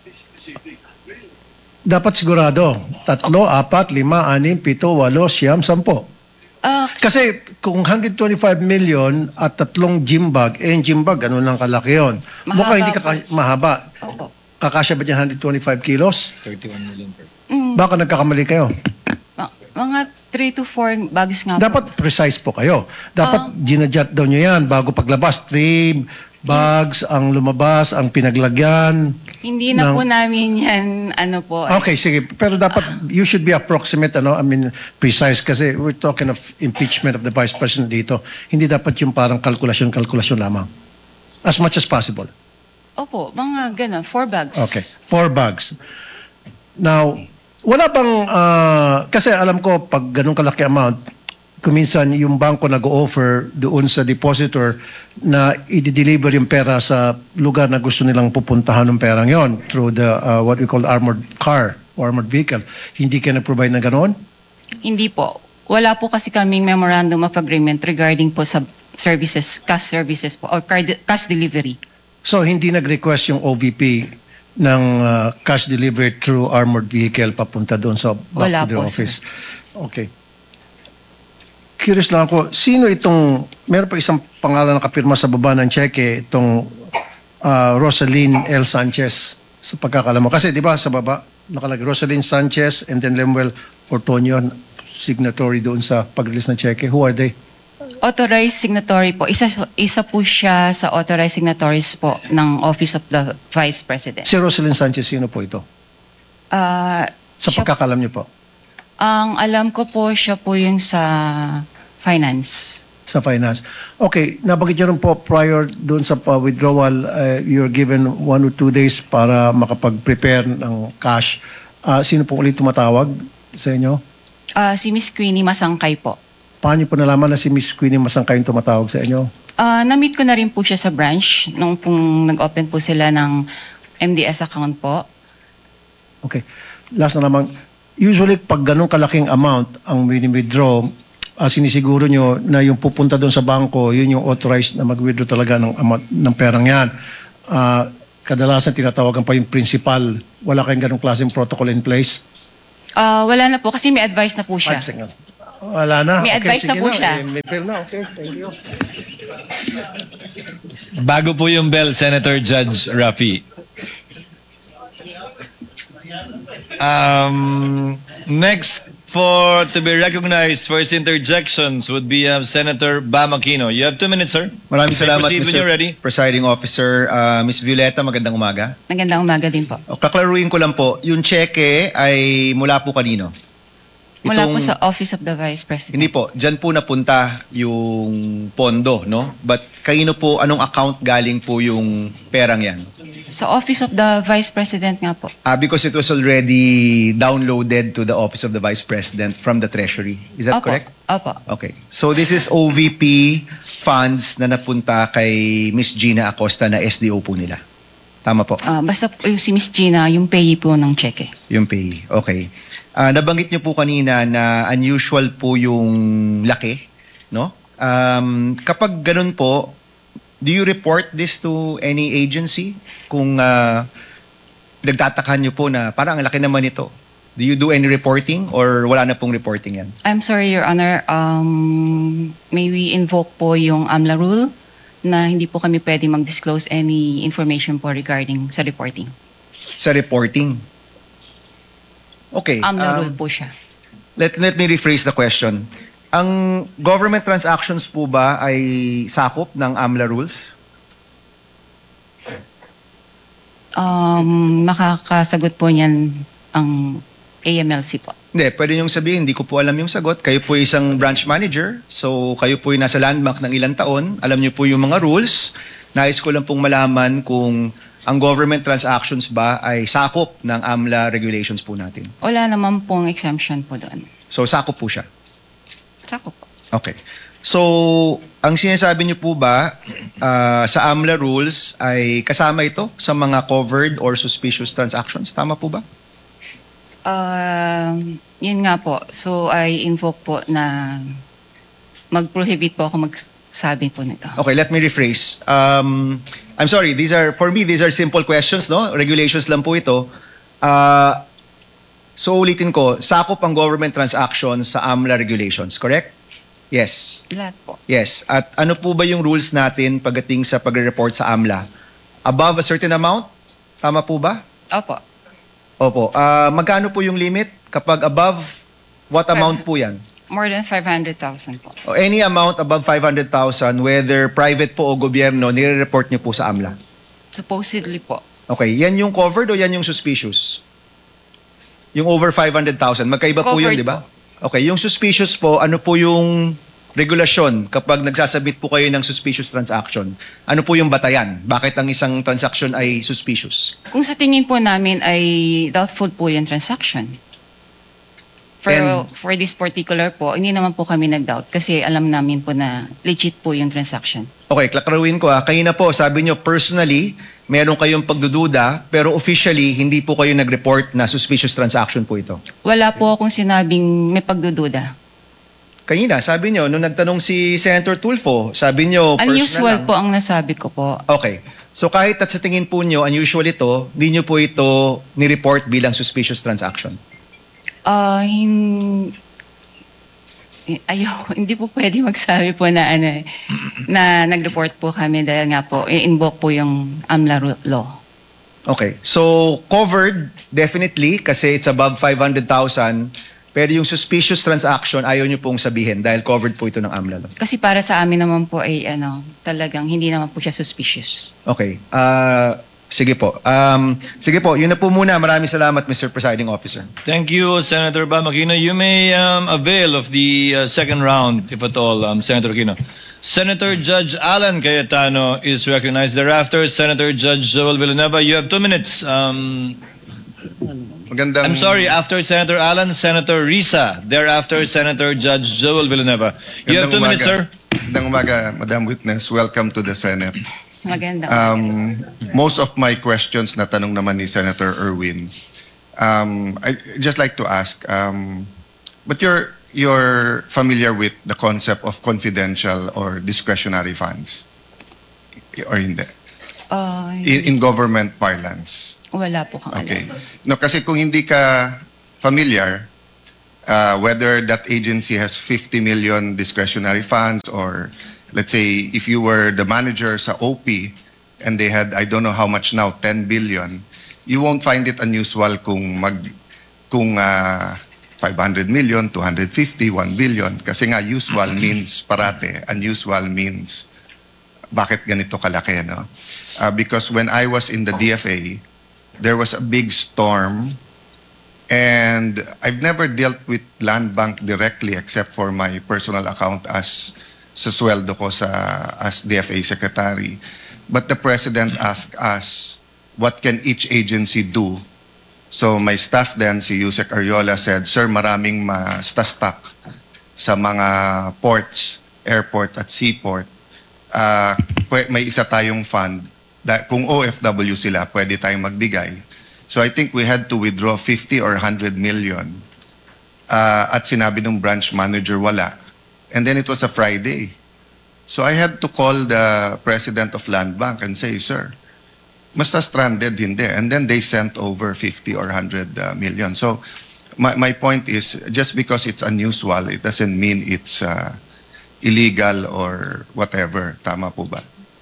Dapat sigurado. Tatlo, apat, lima, anim, pito, walo, siyam, sampo. Ah, Kasi kung one hundred twenty-five million at tatlong gym bag, eh yung gym bag, ano lang kalaki yun? Mahaba Mukhang hindi po. kaka- mahaba. opo. Kakasya ba dyan one hundred twenty-five kilos? thirty-one million per. Mm, Baka nagkakamali kayo. ma- mga three to four bags nga po. Dapat precise po kayo. Dapat Ah. ginadjot daw nyo yan bago paglabas. Three bags ang lumabas, ang pinaglagyan. Hindi na ng- po namin yan, ano po. Okay, sige. Pero dapat, you should be approximate, ano, I mean, precise kasi we're talking of impeachment of the Vice President dito. Hindi dapat yung parang kalkulasyon-kalkulasyon lamang. As much as possible. Opo, mga gano'n, four bags. Okay. Four bags. Now, wala bang, ah, kasi alam ko, pag ganun kalaki amount, kuminsan yung bangko nag-offer doon sa depositor na i-deliver yung pera sa lugar na gusto nilang pupuntahan ng perang yon through the uh, what we call armored car or armored vehicle. Hindi kayo nag-provide na ganoon? Hindi po. Wala po kasi kaming memorandum of agreement regarding po sa services, cash services po, or card- cash delivery. So hindi nag-request yung O V P ng uh, cash delivery through armored vehicle papunta doon sa back Wala to their po, office? Okay. Curious lang ako, sino itong, meron pa isang pangalan na kapirma sa baba ng cheque, itong uh, Rosaline L. Sanchez, sa pagkakalam mo. Kasi di ba sa baba, nakalagay Rosaline Sanchez and then Lemuel Ortonio, signatory doon sa pag-release ng cheque. Who are they? Authorized signatory po. Isa, isa po siya sa authorized signatories po ng Office of the Vice President. Si Rosaline Sanchez, sino po ito? Ah, Sa siya- pagkakalam niyo po, ang alam ko po siya po yung sa finance. sa finance. Okay, nabanggit niyo rin po prior doon sa pa- withdrawal, uh, you're given one or two days para makapag-prepare ng cash. Ah, sino po ulit tumatawag sa inyo? Ah, si Miss Queenie Masangkay po. Paano niyo po nalaman na si Miss Queenie Masangkay yung tumatawag sa inyo? Ah, na-meet ko na rin po siya sa branch nung pong nag-open po sila ng M D S account po. Okay. Last na naman, usually pag ganun kalaking amount ang wini-withdraw, uh, sinisiguro nyo na yung pupunta doon sa bangko, yun yung authorized na mag-withdraw talaga ng amount ng perang yan. Uh, kadalasan tinatawagan pa yung principal. Wala kayong ganung klaseng protocol in place? Ah, wala na po kasi may advice na po siya. Five seconds. Wala na. May advice na sige po siya. Eh, may pera na. Okay, thank you. Bago po yung bell, Senator Judge Rafi. Um, next for to be recognized for his interjections would be uh, Senator Bam Aquino. You have two minutes, sir. Maraming You may salamat, proceed when Mister you're ready. Presiding Officer. Uh, Miss Violeta, magandang umaga. Magandang umaga din po. O, kaklaruin ko lang po, yung cheque ay mula po kanino? Mula Itong- po sa Office of the Vice President. Hindi po, dyan po napunta yung pondo, no? But kanino po, anong account galing po yung perang yan? Sa Office of the Vice President nga po. Ah, because it was already downloaded to the Office of the Vice President from the Treasury. Is that Opo. correct? Opo. Okay. So this is O V P funds na napunta kay Miss Gina Acosta na S D O po nila. Tama po. Ah, basta po yung si Miss Gina, yung payee po ng cheque. Yung pay. Okay. Ah, nabanggit niyo po kanina na unusual po yung laki, no? Um, kapag ganun po, do you report this to any agency? Kung uh, nagtatakan niyo po na parang ang laki naman ito. Do you do any reporting or wala na pong reporting yan? I'm sorry, Your Honor. Um, may we invoke po yung AMLA rule na hindi po kami pwede mag-disclose any information po regarding sa reporting. Sa reporting? Okay. AMLA um, rule po siya. Let, let me rephrase the question. Ang government transactions po ba ay sakop ng AMLA rules? Um, makakasagot po niyan ang A M L C po. Hindi, pwede niyong sabihin, hindi ko po alam yung sagot. Kayo po isang branch manager, so kayo po yung nasa landmark ng ilang taon, alam niyo po yung mga rules. Nais ko lang pong malaman kung ang government transactions ba ay sakop ng AMLA regulations po natin. Wala naman pong exemption po doon. So, sakop po siya. Sakop po. Okay. So, ang sinasabi niyo po ba ah, sa AMLA rules ay kasama ito sa mga covered or suspicious transactions? Tama po ba? Um, yun nga po. So, I invoke po na mag-prohibit po ako magsabi po nito. Okay, let me rephrase. Um, I'm sorry, these are, for me, these are simple questions, no? Regulations lang po ito. Uh, so, ulitin ko, sakop ang government transactions sa AMLA regulations, correct? Yes. Lahat po. Yes. At ano po ba yung rules natin pagdating sa pagre-report sa AMLA? Above a certain amount? Tama po ba? Opo. Opo. Ah, magkano po yung limit? Kapag above, what amount po yan? More than five hundred thousand po. O any amount above five hundred thousand, whether private po o gobyerno, nire-report niyo po sa AMLA? Supposedly po. Okay, yan yung covered o yan yung suspicious? Yung over five hundred thousand, magkaiba po yun, Covered di ba? Okay, yung suspicious po, ano po yung regulasyon kapag nagsasabit po kayo ng suspicious transaction? Ano po yung batayan? Bakit ang isang transaction ay suspicious? Kung sa tingin po namin ay doubtful po yung transaction. For, And- for this particular po, hindi naman po kami nag-doubt kasi alam namin po na legit po yung transaction. Okay, klaklaruin ko ha. Kanina po, sabi nyo personally, meron kayong pagdududa, pero officially, hindi po kayo nag-report na suspicious transaction po ito. Wala po akong sinabing may pagdududa. Kanina, sabi nyo, nung nagtanong si Senator Tulfo, sabi nyo, personal Unusual lang. po ang nasabi ko po. Okay. So kahit at sa tingin po nyo, unusual ito, hindi nyo po ito ni-report bilang suspicious transaction. Ah, hin... Ayoko, hindi po pwede magsabi po na ano eh, na nag-report po kami dahil nga po, i-invoke po yung AMLA ru- law. Okay. So covered, definitely, kasi it's above five hundred thousand. Pero yung suspicious transaction, ayaw nyo pong sabihin dahil covered po ito ng AMLA law. Kasi para sa amin naman po ay ano, talagang hindi naman po siya suspicious. Okay. Ah, sige po. Um, sige po, yun na po muna. Maraming salamat, Mister Presiding Officer. Thank you, Senator Bam Aquino. You may um, avail of the uh, second round, if at all, um, Senator Aquino. Senator Judge Alan Cayetano is recognized. Thereafter, Senator Judge Joel Villanueva. You have two minutes. Um, Magandang I'm sorry, after Senator Alan, Senator Risa. Thereafter, Senator Judge Joel Villanueva. You have two magandang minutes, sir. umaga. Magandang umaga, Madam Witness. Welcome to the Senate. Maganda. Um, most of my questions na tanong naman ni Senator Erwin. Um, I just like to ask, um, but you're you're familiar with the concept of confidential or discretionary funds, or hindi? Uh, In, in government parlance. wala po kang Okay. alam. No, kasi kung hindi ka familiar, uh, whether that agency has fifty million discretionary funds, or let's say if you were the manager sa O P and they had, I don't know how much now, ten billion, you won't find it unusual kung mag kung uh, five hundred million, two hundred fifty, one billion. Kasi nga usual means parate, unusual means bakit ganito kalaki, no? Uh, because when I was in the D F A, there was a big storm, and I've never dealt with Land Bank directly except for my personal account as sa sweldo ko sa as D F A secretary. But the president asked us, what can each agency do? So my staff then, si Yusek Ariola, said, sir, maraming ma-stuck sa mga ports, airport at seaport. Uh, pwe- may isa tayong fund. Da- kung O F W sila, pwede tayong magbigay. So I think we had to withdraw fifty or one hundred million. Uh, at sinabi ng branch manager, wala. And then it was a Friday. So I had to call the president of Land Bank and say, sir, basta stranded, hindi. And then they sent over fifty or one hundred uh, million. So my, my point is, just because it's unusual, it doesn't mean it's uh, illegal or whatever. Tama po ba?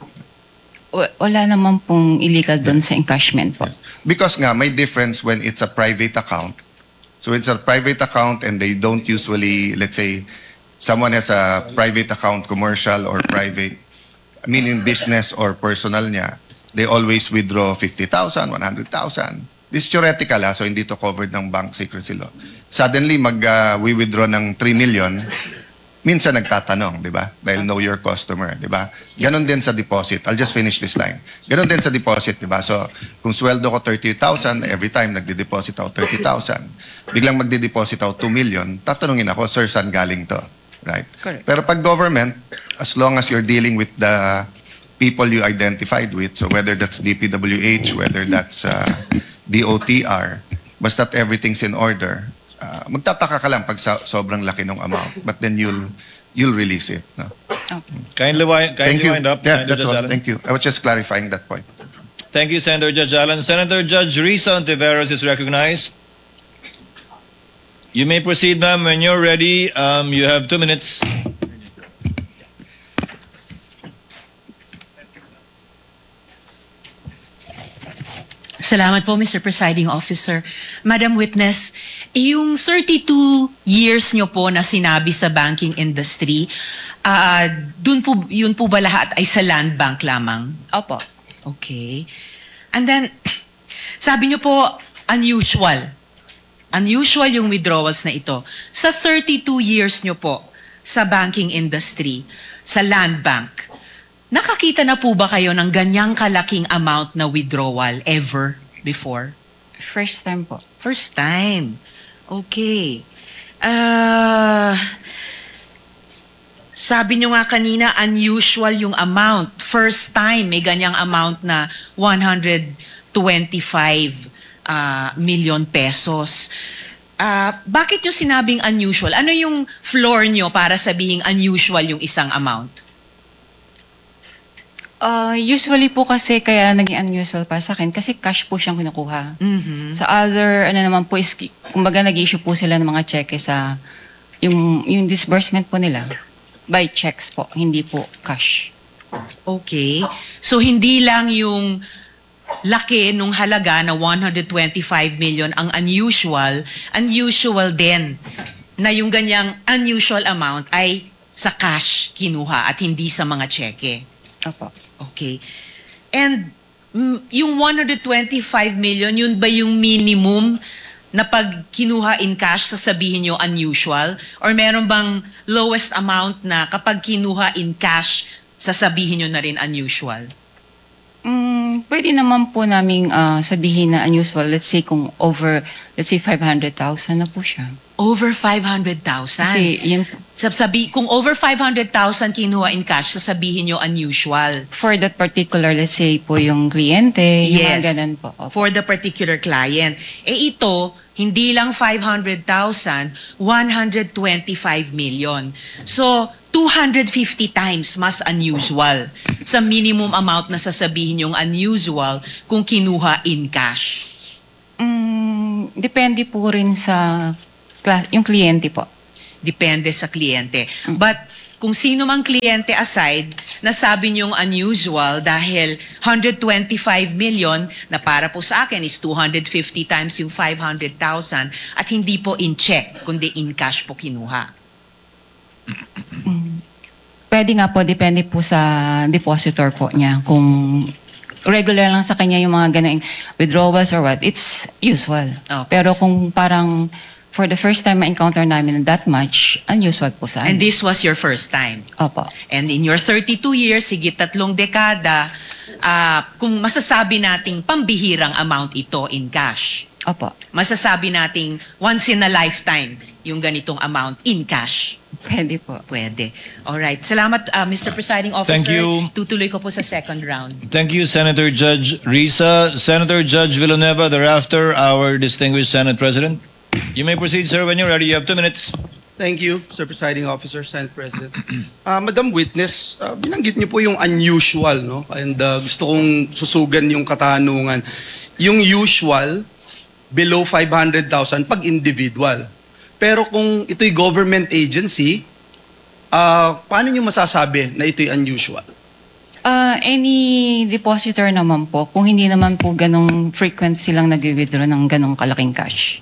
Wa- Wala naman pong illegal doon sa encashment po. Because nga, may difference when it's a private account. So it's a private account and they don't usually, let's say, someone has a private account, commercial or private, meaning business or personal niya, they always withdraw fifty thousand, one hundred thousand. This is theoretical, ha? So hindi to covered ng bank secrecy law. Suddenly, mag, uh, we withdraw ng three million, minsan nagtatanong, di ba? Dahil know your customer, di ba? Ganon din sa deposit. I'll just finish this line. Ganon din sa deposit, di ba? So, kung sweldo ko thirty thousand, every time nagde-deposit ako thirty thousand, biglang magde-deposit ako two million, tatanungin ako, sir, saan galing to? Right? Correct. Pero pag government, as long as you're dealing with the people you identified with, so whether that's D P W H, whether that's uh, D O T R, basta't everything's in order, uh, magtataka ka lang pag sa- sobrang laki ng amount, but then you'll you'll release it. No? Kindly, wi- Thank kindly you. wind up. Yeah, Senator that's Judge all. Allen. Thank you. I was just clarifying that point. Thank you, Senator Judge Allen. Senator Judge Risa Ontiveros is recognized. You may proceed, ma'am. When you're ready, um, you have two minutes. Salamat po, Mister Presiding Officer. Madam Witness, yung thirty-two years nyo po na sinabi sa banking industry, uh, dun po, yun po ba lahat ay sa Land Bank lamang? Opo. Okay. And then, sabi nyo po, unusual. Unusual yung withdrawals na ito. Sa thirty-two years nyo po sa banking industry, sa Land Bank, nakakita na po ba kayo ng ganyang kalaking amount na withdrawal ever before? First time po. First time. Okay. Uh, sabi nyo nga kanina, unusual yung amount. First time, may ganyang amount na one hundred twenty-five uh, million pesos. Uh, bakit yung sinabing unusual? Ano yung floor nyo para sabihing unusual yung isang amount? Uh, usually po kasi kaya naging unusual para sa akin kasi cash po siyang kinukuha. Mhm. Sa other, ano naman po, is, kumbaga nag-issue po sila ng mga cheque sa, yung, yung disbursement po nila. By checks po, hindi po cash. Okay. So, hindi lang yung laki nung halaga na one hundred twenty-five million ang unusual, unusual din na yung ganyang unusual amount ay sa cash kinuha at hindi sa mga cheque. Opo. Okay. And mm, yung one hundred twenty-five million, yun ba yung minimum na pag kinuha in cash, sasabihin nyo unusual? Or meron bang lowest amount na kapag kinuha in cash, sasabihin nyo na rin unusual? Mm, pwede naman po naming ah, sabihin na unusual. Let's say kung over, let's say five hundred thousand na po siya. Over five hundred thousand. Kasi yun, Sabi, kung over five hundred thousand kinuha in cash, sasabihin nyo unusual. for that particular, let's say po yung kliyente, yung mga ganun po. Opo. For the particular client. Eh ito, hindi lang five hundred thousand, one hundred twenty-five million. So, two hundred fifty times mas unusual sa minimum amount na sasabihin yung unusual kung kinuha in cash. Mm, depende po rin sa kla- yung kliyente po. Depende sa kliyente. But kung sino mang kliyente aside, nasabi niyong unusual dahil one hundred twenty-five million na para po sa akin is two hundred fifty times yung five hundred thousand at hindi po in check, kundi in cash po kinuha. Pwede nga po, depende po sa depositor po niya. Kung regular lang sa kanya yung mga ganang withdrawals or what, it's usual. Okay. Pero kung parang for the first time ma-encounter namin that much, unusual po sa And amin. this was your first time. Opo. And in your thirty-two years, higit tatlong dekada, ah, kung masasabi nating pambihirang amount ito in cash, Opo. masasabi nating once in a lifetime yung ganitong amount in cash. Pwede po. Pwede. Alright. Salamat, ah, Mister Presiding Officer. Thank you. Tutuloy ko po sa second round. Thank you, Senator Judge Risa. Senator Judge Villanueva, thereafter, our distinguished Senate President. You may proceed, sir, when you're ready. You have two minutes. Thank you, Sir Presiding Officer, Senate President. Uh, Madam Witness, uh, binanggit niyo po yung unusual, no? And uh, gusto kong susugan yung katanungan. Yung usual, below five hundred thousand pag individual. Pero kung ito'y government agency, uh, paano niyo masasabi na ito'y unusual? Uh, any depositor naman po, kung hindi naman po ganong frequent silang nag-withdraw ng ganong kalaking cash.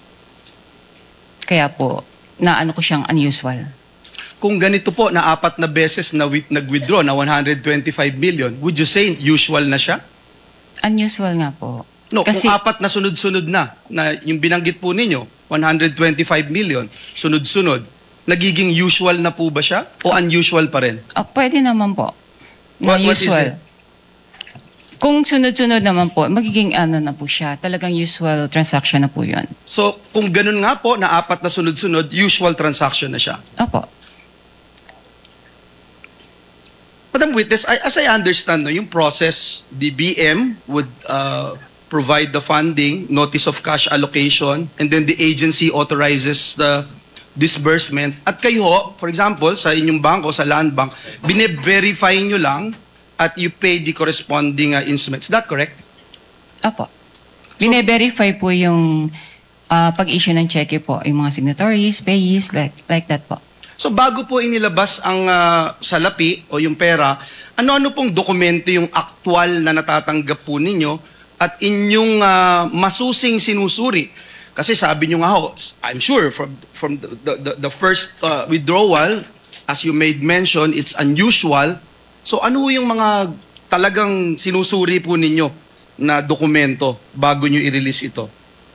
Kaya po, naano ko siyang unusual. Kung ganito po, na apat na beses na with, nag-withdraw na one hundred twenty-five million, would you say usual na siya? Unusual nga po. No, Kasi, kung apat na sunod-sunod na, na yung binanggit po ninyo, one hundred twenty-five million, sunod-sunod, nagiging usual na po ba siya? O unusual pa rin? ah, pwede naman po. Na What- what is usual. it? Kung sunod-sunod naman po, magiging ano na po siya. Talagang usual transaction na po yun. So, kung ganun nga po, na apat na sunod-sunod, usual transaction na siya. Opo. Madam Witness, I, as I understand, no, yung process, the B M would uh, provide the funding, notice of cash allocation, and then the agency authorizes the disbursement. At kayo, for example, sa inyong bangko, sa Land Bank, bine-verify nyo lang at you pay the corresponding uh, instruments. Is that correct? Opo. Bine-verify po yung ah, pag-issue ng cheque po, yung mga signatories, payees, like, like that po. So bago po inilabas ang uh, salapi o yung pera, ano-ano pong dokumento yung aktual na natatanggap po ninyo at inyong uh, masusing sinusuri? Kasi sabi nyo nga ho, I'm sure from, from the, the, the first uh, withdrawal, as you made mention, it's unusual. So ano yung mga talagang sinusuri po ninyo na dokumento bago nyo i-release ito?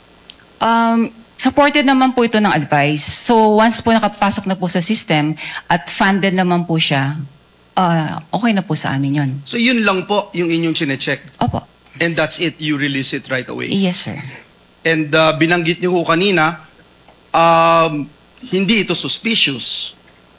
Um, supported naman po ito ng advice. So once po nakapasok na po sa system at funded naman po siya, ah, okay na po sa amin yun. So yun lang po yung inyong chinecheck. Opo. And that's it, you release it right away. Yes, sir. And uh, binanggit niyo ho kanina, um, hindi ito suspicious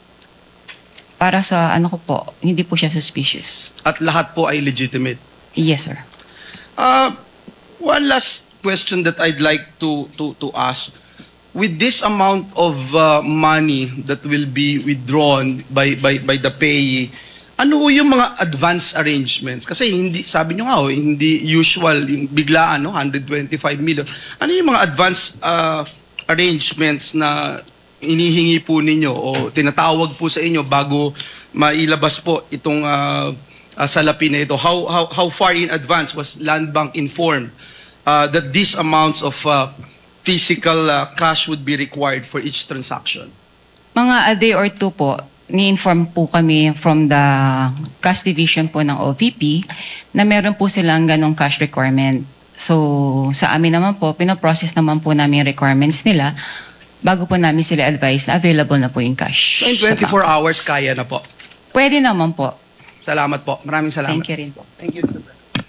Para sa ano ko po, hindi po siya suspicious. at lahat po ay legitimate. Yes, sir. Uh, one last question that I'd like to, to, to ask. With this amount of uh, money that will be withdrawn by, by, by the payee, ano ho yung mga advance arrangements? Kasi hindi, sabi nyo nga ho, hindi usual, yung biglaan, no? one hundred twenty-five million. Ano yung mga advance uh, arrangements na inihingi po ninyo o tinatawag po sa inyo bago mailabas po itong uh, uh, salapi na ito? How, how, how far in advance was Land Bank informed uh, that these amounts of uh, physical uh, cash would be required for each transaction? Mga a day or two po, ni-inform po kami from the cash division po ng O V P na meron po silang ganong cash requirement. So, sa amin naman po, pinoprocess naman po namin yung requirements nila bago po namin sila advise na available na po yung cash. So in sa twenty-four bank. hours, kaya na po. Pwede naman po. Salamat po. Maraming salamat. Thank you rin po. Thank you, Mister President.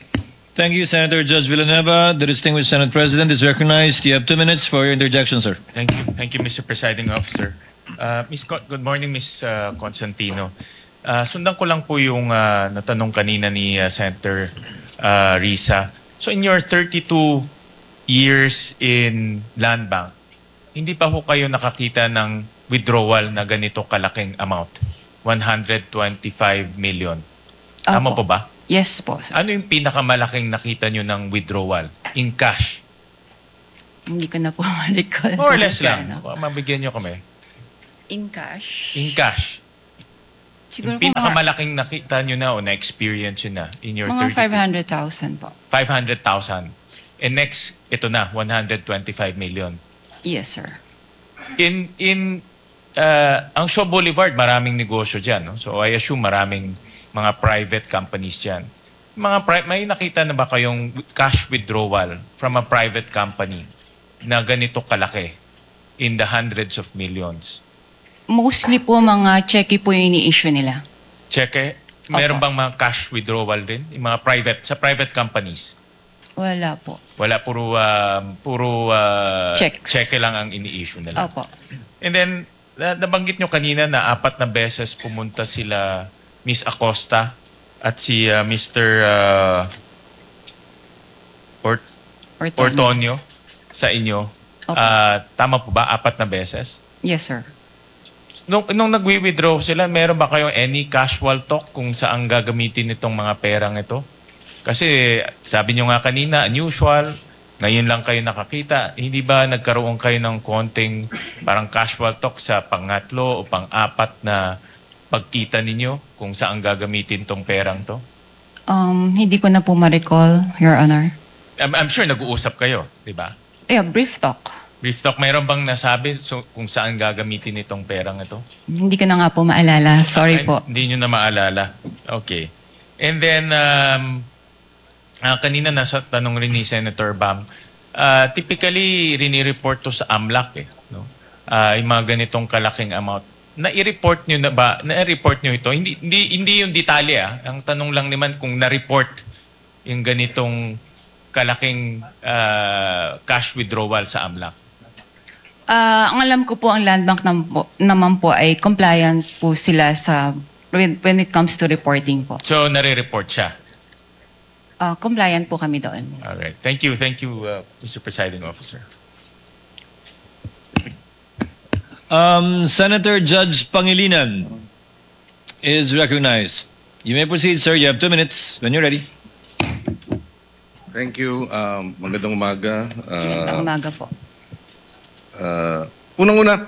Thank you, Senator Judge Villanueva. The distinguished Senate President is recognized. You have two minutes for your interjection, sir. Thank you. Thank you, Mister Presiding Officer. Uh, Miss Co- Good morning, Miss uh, Constantino. Uh, sundan ko lang po yung uh, natanong kanina ni uh, Senator uh, Risa. So in your thirty-two years in Land Bank, hindi pa ho kayo nakakita ng withdrawal na ganito kalaking amount? one hundred twenty-five million. Tama Opo. po ba? Yes po, sir. Ano yung pinakamalaking nakita nyo ng withdrawal? In cash? Hindi ko na po ma-recall. More or less kung lang. magkano. Mabigyan nyo kami. In cash? In cash. Siguro Yung po mga, pinakamalaking nakita nyo na o na-experience nyo na in your mga thirty-two? five hundred thousand po. five hundred thousand. And next, ito na, one hundred twenty-five million. Yes, sir. In, in, uh, ang Shaw Boulevard, maraming negosyo dyan. No? So I assume maraming mga private companies dyan. Mga pri- may nakita na ba kayong cash withdrawal from a private company na ganito kalaki in the hundreds of millions? Mostly po mga cheque po yung ini-issue nila. Cheque? Meron Opo. bang mga cash withdrawal din? Yung mga private, sa private companies? Wala po. Wala, puro, uh, puro uh, Checks. cheque lang ang ini-issue nila. Opo. And then, na- nabanggit nyo kanina na apat na beses pumunta sila Miss Acosta at si uh, Mister Uh, Ort- Ortonio. Ortonio sa inyo. Opo. Ah, tama po ba? Apat na beses? Yes, sir. Nung, nung nag-withdraw sila, meron ba kayong any casual talk kung saan gagamitin itong mga perang ito? Kasi sabi nyo nga kanina, unusual, ngayon lang kayo nakakita. Hindi ba nagkaroon kayo ng konting parang casual talk sa pangatlo o pang-apat na pagkita ninyo kung saan gagamitin tong perang to? Um, hindi ko na po ma-recall, Your Honor. I'm, I'm sure nag-uusap kayo, di ba? Yeah, brief talk. Brief talk, mayroon bang nasabi so, kung saan gagamitin itong perang ito? Hindi ko na nga po maalala. Sorry Ay, po. Hindi nyo na maalala. Okay. And then, um, ah, kanina nasa tanong rin ni Senator Bam, ah, typically, rini-report to sa AMLAC eh. No? Ah, yung mga ganitong kalaking amount. Na-report nyo na ba? Na-report nyo ito? Hindi, hindi, hindi yung detalye ah. Ang tanong lang naman kung na-report yung ganitong kalaking ah, cash withdrawal sa AMLAC. Ah, ang alam ko po, ang Land Bank nam- po, naman po ay compliant po sila sa when, when it comes to reporting po. So, nare-report siya. Ah, compliant po kami doon. All right. Thank you. Thank you, uh, Mister Presiding Officer. Um, Senator Judge Pangilinan is recognized. You may proceed, sir. You have two minutes when you're ready. Thank you. Um, magandang umaga. Magandang Uh, umaga po. uh, unang-una,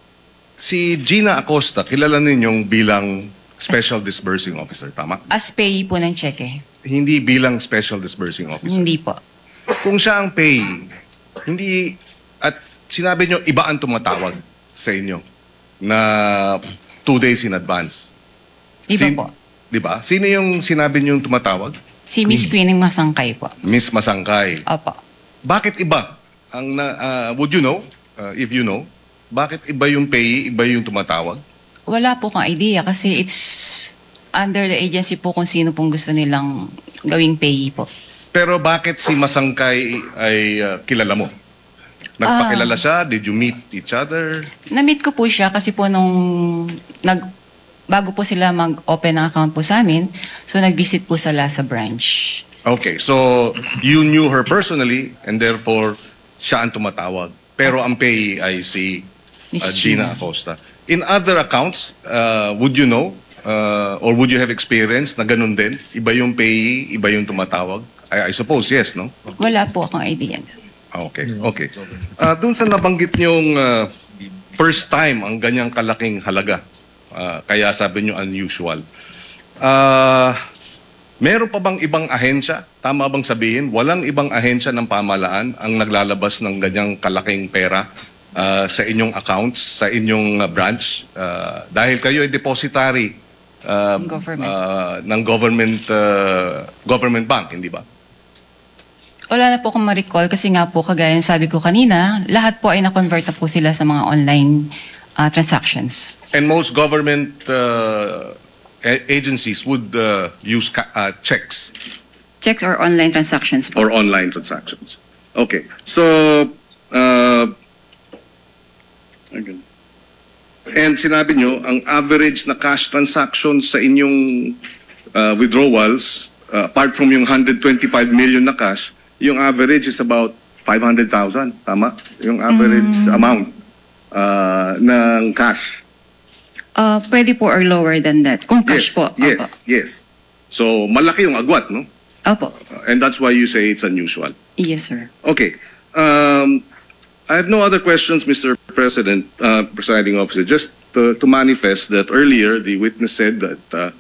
si Gina Acosta, kilala ninyong bilang Special Disbursing Officer, tama? As payee po ng cheque. Hindi bilang Special Disbursing Officer. Hindi po. Kung siya ang payee, hindi, at sinabi nyo, iba ang tumatawag sa inyo na two days in advance. Iba Sin- po. Di ba? Sino yung sinabi nyo yung tumatawag? Si Miss Queenie Masangkay po. Miss Masangkay. Opo. Bakit iba? Ang na, ah, would you know, uh, if you know, bakit iba yung payee, iba yung tumatawag? Wala po kang idea kasi it's under the agency po kung sino pong gusto nilang gawing payee po. Pero bakit si Masangkay ay ah, kilala mo? Nagpakilala siya? Did you meet each other? Na-meet ko po siya kasi po nung nag, bago po sila mag-open ng account po sa amin, so nag-visit po sila sa branch. Okay, so you knew her personally and therefore siya ang tumatawag. Pero ang payee ay si Miss uh, Gina Gina. Acosta. In other accounts, uh, would you know uh, or would you have experience na ganun din? Iba yung payee, iba yung tumatawag? I, I suppose, yes, no? Wala po akong idea. Okay, okay. Uh, Doon sa nabanggit niyong uh, first time ang ganyang kalaking halaga, uh, kaya sabi niyo unusual. Uh, meron pa bang ibang ahensya? Tama bang sabihin? Walang ibang ahensya ng pamahalaan ang naglalabas ng ganyang kalaking pera uh, sa inyong accounts, sa inyong uh, branch? Uh, dahil kayo ay depositary uh, Government. uh, ng government, uh, government bank, hindi ba? Wala na po akong ma-recall kasi nga po, kagaya ng sabi ko kanina, lahat po ay na-convert na po sila sa mga online uh, transactions. And most government uh, a- agencies would uh, use ca- uh, checks. Checks or online transactions po. or online transactions. Okay. So, uh, again. And sinabi nyo, ang average na cash transactions sa inyong uh, withdrawals, uh, apart from yung one hundred twenty-five million na cash, yung average is about five hundred thousand. Tama? Yung average amount uh, ng cash. Uh, pwede po or lower than that. Kung cash Yes, po. yes, yes. So, malaki yung agwat, no? Opo. Uh, and that's why you say it's unusual. Yes, sir. Okay. Um, I have no other questions, Mister President, uh, presiding officer. Just to, to manifest that earlier, the witness said that uh,